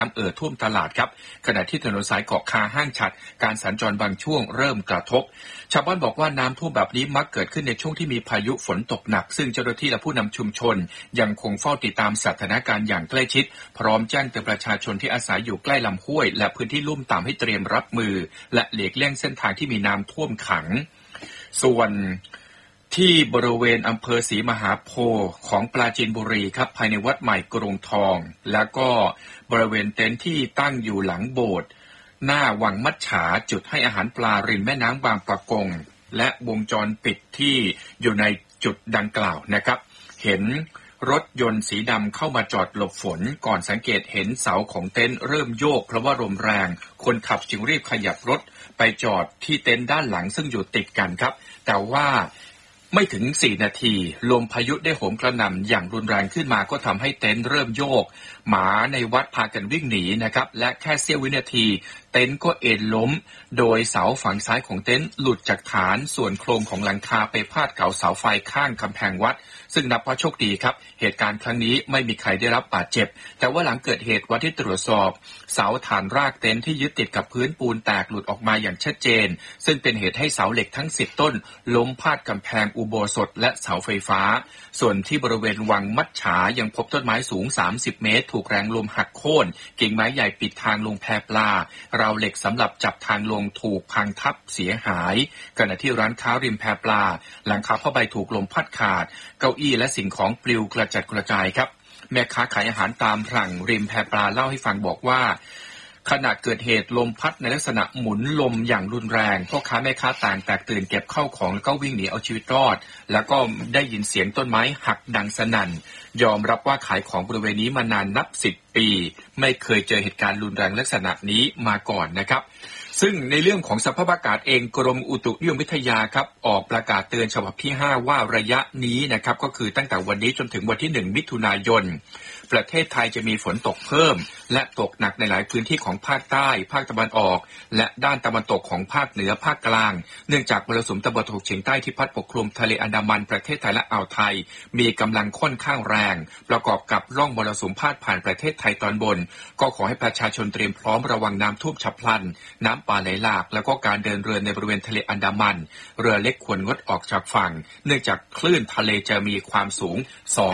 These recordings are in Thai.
น้ำท่วมตลาดครับขณะที่ถนนสายเกาะคาห้างฉัตรการสัญจรบางช่วงเริ่มกระทบชาวบ้านบอกว่าน้ำท่วมแบบนี้มักเกิดขึ้นในช่วงที่มีพายุฝนตกหนักซึ่งเจ้าหน้าที่และผู้นำชุมชนยังคงเฝ้าติดตามสถานการณ์อย่างใกล้ชิดพร้อมแจ้งเตือนประชาชนที่อาศัยอยู่ใกล้ลำห้วยและพื้นที่ลุ่มต่ำให้เตรียมรับมือและหลีกเลี่ยงเส้นทางที่มีน้ำท่วมขังส่วนที่บริเวณอำเภอศรีมหาโพธิ์ของปราจีนบุรีครับภายในวัดใหม่กรุงทองแล้วก็บริเวณเต็นท์ที่ตั้งอยู่หลังโบสถ์หน้าวังมัจฉาจุดให้อาหารปลาริมแม่น้ำบางปะกงและวงจรปิดที่อยู่ในจุดดังกล่าวนะครับเห็นรถยนต์สีดำเข้ามาจอดหลบฝนก่อนสังเกตเห็นเสาของเต็นท์เริ่มโยกเพราะว่าลมแรงคนขับจึงรีบขยับรถไปจอดที่เต็นท์ด้านหลังซึ่งอยู่ติดกันครับแต่ว่าไม่ถึง4 นาทีลมพายุได้โหมกระหน่ำอย่างรุนแรงขึ้นมาก็ทำให้เต็นท์เริ่มโยกหมาในวัดพากันวิ่งหนีนะครับและแค่เสี้ยววินาทีเต็นท์ก็เอ็นล้มโดยเสาฝั่งซ้ายของเต็นท์หลุดจากฐานส่วนโครงของหลังคาไปพาดเสาเสาไฟข้างกำแพงวัดซึ่งนับว่าโชคดีครับเหตุการณ์ครั้งนี้ไม่มีใครได้รับบาดเจ็บแต่ว่าหลังเกิดเหตุวันที่ตรวจสอบเสาฐานรากเต็นท์ที่ยึดติดกับพื้นปูนแตกหลุดออกมาอย่างชัดเจนซึ่งเป็นเหตุให้เสาเหล็กทั้ง10 ต้นล้มพาดกำแพงอุโบสถและเสาไฟฟ้าส่วนที่บริเวณวังมัจฉายังพบต้นไม้สูง30 เมตรถูกแรงลมหักโค่นกิ่งไม้ใหญ่ปิดทางลงแพปลาราวเหล็กสำหรับจับทางลงถูกพังทับเสียหายขณะที่ร้านค้าริมแพปลาหลังคาผ้าใบถูกลมพัดขาดเก้าอี้และสิ่งของปลิวกระจัดกระจายครับแม่ค้าขายอาหารตามสั่งริมแพปลาเล่าให้ฟังบอกว่าขณะเกิดเหตุลมพัดในลักษณะหมุนลมอย่างรุนแรงพ่อค้าแม่ค้าต่างแตกตื่นเก็บเข้าของแล้วก็วิ่งหนีเอาชีวิตรอดแล้วก็ได้ยินเสียงต้นไม้หักดังสนั่นยอมรับว่าขายของบริเวณนี้มานานนับ10 ปีไม่เคยเจอเหตุการณ์รุนแรงลักษณะนี้มาก่อนนะครับซึ่งในเรื่องของสภาพอากาศเองกรมอุตุนิยมวิทยาครับออกประกาศเตือนฉบับที่5ว่าระยะนี้นะครับก็คือตั้งแต่วันนี้จนถึงวันที่1 มิถุนายนประเทศไทยจะมีฝนตกเพิ่มและตกหนักในหลายพื้นที่ของภาคใต้ภาคตะวันออกและด้านตะวันตกของภาคเหนือภาคกลางเนื่องจากมรสุมตะวันตกเฉียงใต้ที่พัดปกคลุมทะเลอันดามันประเทศไทยและอ่าวไทยมีกำลังค่อนข้างแรงประกอบกับร่องมรสุมพาดผ่านประเทศไทยตอนบนก็ขอให้ประชาชนเตรียมพร้อมระวังน้ำท่วมฉับพลันน้ำป่าไหลหลากแล้วก็การเดินเรือในบริเวณทะเลอันดามันเรือเล็กควรงดออกจากฝั่งเนื่องจากคลื่นทะเลจะมีความสูง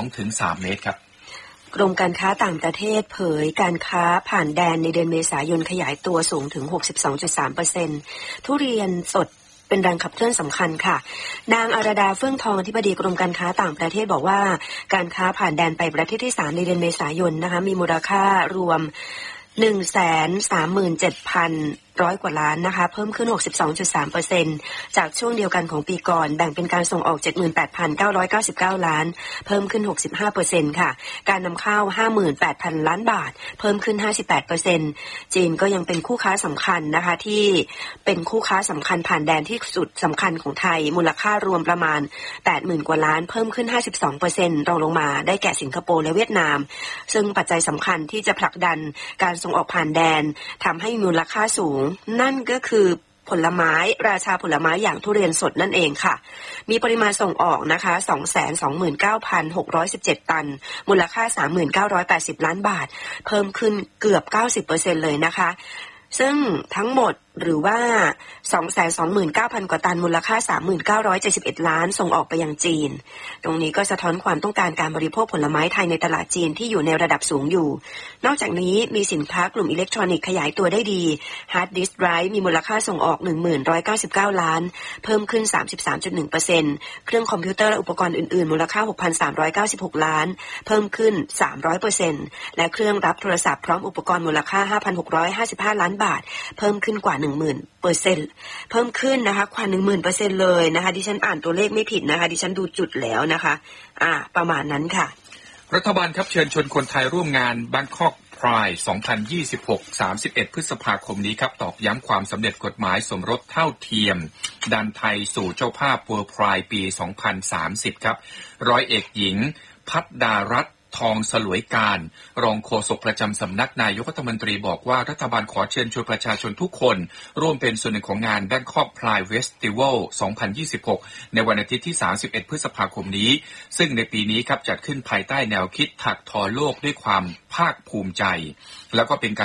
2-3 เมตรครับกรมการค้าต่างประเทศเผยการค้าผ่านแดนในเดือนเมษายนขยายตัวสูงถึง 62.3% ทุเรียนสดเป็นแรงขับเคลื่อนสำคัญค่ะนางอรดาเฟื่องทองอธิบดีกรมการค้าต่างประเทศบอกว่าการค้าผ่านแดนไปประเทศที่3ในเดือนเมษายนนะคะมีมูลค่ารวม 137,100 กว่าล้านนะคะเพิ่มขึ้น 62.3% จากช่วงเดียวกันของปีก่อนแบ่งเป็นการส่งออก 78,999 ล้านเพิ่มขึ้น 65% ค่ะการนำเข้า 58,000 ล้านบาทเพิ่มขึ้น 58% จีนก็ยังเป็นคู่ค้าสำคัญนะคะที่เป็นคู่ค้าสำคัญผ่านแดนที่สุดสำคัญของไทยมูลค่ารวมประมาณ 80,000 กว่าล้านเพิ่มขึ้น 52% รองลงมาได้แก่สิงคโปร์และเวียดนามซึ่งปัจจัยสำคัญที่จะผลักดันการส่งออกผ่านแดนทำให้มูลค่าสูงนั่นก็คือผลไม้ราชาผลไม้อย่างทุเรียนสดนั่นเองค่ะมีปริมาณส่งออกนะคะ 229,617 ตันมูลค่า 3,980 ล้านบาทเพิ่มขึ้นเกือบ 90% เลยนะคะซึ่งทั้งหมดหรือว่า 229,000 กว่าตันมูลค่า 3,971 ล้านส่งออกไปยังจีนตรงนี้ก็สะท้อนความต้องการการบริโภคผลไม้ไทยในตลาดจีนที่อยู่ในระดับสูงอยู่นอกจากนี้มีสินค้ากลุ่มอิเล็กทรอนิกส์ขยายตัวได้ดีฮาร์ดดิสก์ไดรฟ์มีมูลค่าส่งออก 1,199 ล้านเพิ่มขึ้น 33.1% เครื่องคอมพิวเตอร์และอุปกรณ์อื่นๆมูลค่า 6,396 ล้านเพิ่มขึ้น 300% และเครื่องรับโทรศัพท์พร้อมอุปกรณ์มูลค่า 5,655 ล้านบาทเพิ่มขึ้นกว่า10,000%เพิ่มขึ้นนะคะกว่า 10,000% เลยนะคะดิฉันอ่านตัวเลขไม่ผิดนะคะดิฉันดูจุดแล้วนะคะประมาณนั้นค่ะรัฐบาลครับเชิญชวนคนไทยร่วมงาน Bangkok Pride 2026 31 พฤษภาคมนี้ครับตอกย้ำความสำเร็จกฎหมายสมรสเท่าเทียมดันไทยสู่เจ้าภาพ World Pride ปี 2030 ครับร้อยเอกหญิงภัทรดารัตน์ทองสลวยการรองโฆษกประจำสำนักนายกรัฐมนตรีบอกว่ารัฐบาลขอเชิญชวนประชาชนทุกคนร่วมเป็นส่วนหนึ่งของงาน Bangkok Pride Festival 2026 ในวันอาทิตย์ที่ 31 พฤษภาคมนี้ซึ่งในปีนี้ครับจัดขึ้นภายใต้แนวคิดถักทอโลกด้วยความภาคภูมิใจแล้วก็เป็นการ